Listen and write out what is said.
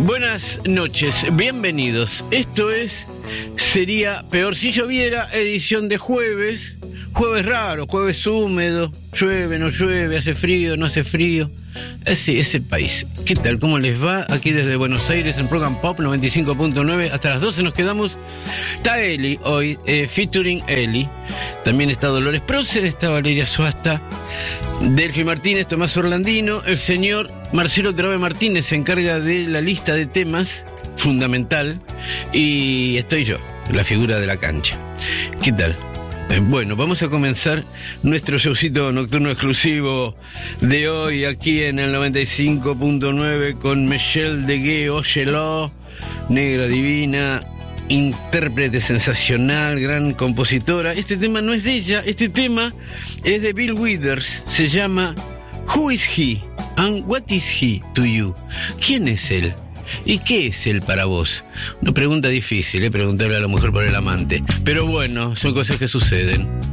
Buenas noches, bienvenidos. Esto es Sería Peor Si Lloviera, edición de jueves. Jueves raro, jueves húmedo, llueve, no llueve, hace frío, no hace frío. Así es el país. ¿Qué tal? ¿Cómo les va? Aquí desde Buenos Aires en Program Pop 95.9. Hasta las 12 nos quedamos. Está Eli hoy, featuring Eli. También está Dolores Prócer, está Valeria Suasta, Delphi Martínez, Tomás Orlandino. El señor Marcelo Trabe Martínez se encarga de la lista de temas, fundamental. Y estoy yo, la figura de la cancha. ¿Qué tal? Bueno, vamos a comenzar nuestro showcito nocturno exclusivo de hoy aquí en el 95.9 con Michelle de Ogeló, negra divina, intérprete sensacional, gran compositora. Este tema no es de ella, este tema es de Bill Withers, se llama Who is he and what is he to you? ¿Quién es él? ¿Y qué es él para vos? Una pregunta difícil, preguntarle a la mujer por el amante. Pero bueno, son cosas que suceden.